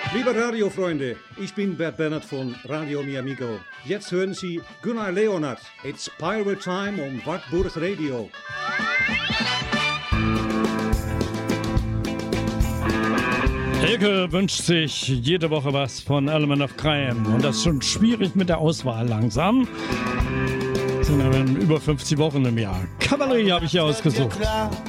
Liebe Radiofreunde, ich bin Bert Bernhard von Radio Mi Amigo. Jetzt hören Sie Gunnar Leonard. It's Pirate Time on Wartburg Radio. Elke wünscht sich jede Woche was von Element of Crime. Und das ist schon schwierig mit der Auswahl langsam. Es sind aber über 50 Wochen im Jahr. Kavallerie habe ich hier ausgesucht.